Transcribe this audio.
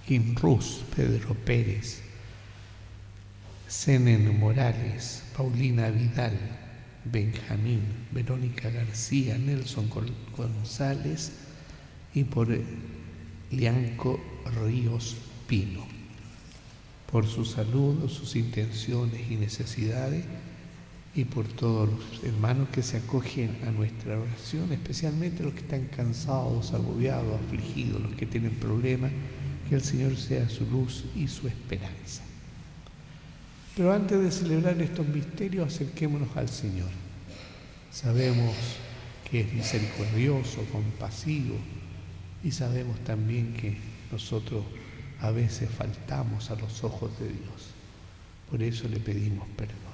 Joaquín Ruz, Pedro Pérez, Senen Morales, Paulina Vidal, Benjamín, Verónica García, Nelson González y por Lianco Ríos Pino, por su salud, sus intenciones y necesidades, y por todos los hermanos que se acogen a nuestra oración, especialmente los que están cansados, agobiados, afligidos, los que tienen problemas, que el Señor sea su luz y su esperanza. Pero antes de celebrar estos misterios, acerquémonos al Señor. Sabemos que es misericordioso, compasivo, y sabemos también que nosotros a veces faltamos a los ojos de Dios. Por eso le pedimos perdón.